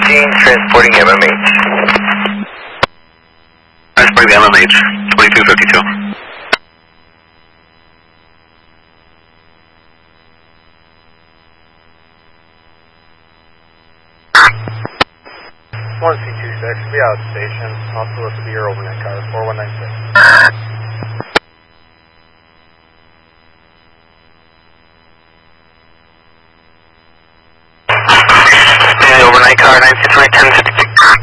transporting MMH. Transporting the MMH, 2252. One C26, be out of station. Also, this will be your overnight car, 4196.